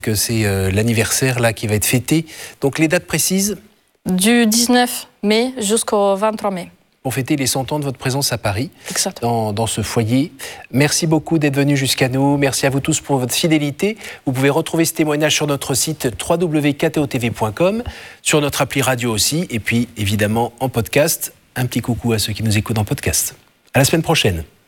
que c'est l'anniversaire là qui va être fêté. Donc les dates précises ? Du 19 mai jusqu'au 23 mai. Pour fêter les 100 ans de votre présence à Paris, dans ce foyer. Merci beaucoup d'être venu jusqu'à nous. Merci à vous tous pour votre fidélité. Vous pouvez retrouver ce témoignage sur notre site www.ktotv.com, sur notre appli radio aussi, et puis évidemment en podcast. Un petit coucou à ceux qui nous écoutent en podcast. À la semaine prochaine.